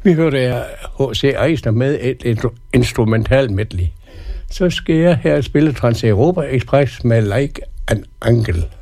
Vi hørte H.C. Eisner med et instrumental medley. Så skal jeg her spille Trans-Europa Express med Like an Angel.